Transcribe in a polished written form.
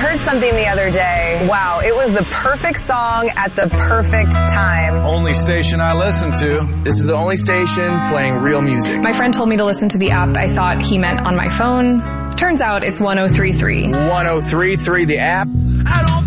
heard something the other day. Wow, it was the perfect song at the perfect time. Only station I listen to. This is the only station playing real music. My friend told me to listen to the app. I thought he meant on my phone. Turns out it's 103.3. 103.3 the app.